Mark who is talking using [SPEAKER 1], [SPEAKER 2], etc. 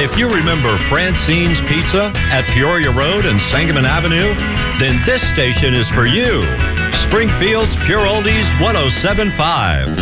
[SPEAKER 1] If you remember Francine's Pizza at Peoria Road and Sangamon Avenue, then this station is for you. Springfield's Pure Oldies 107.5.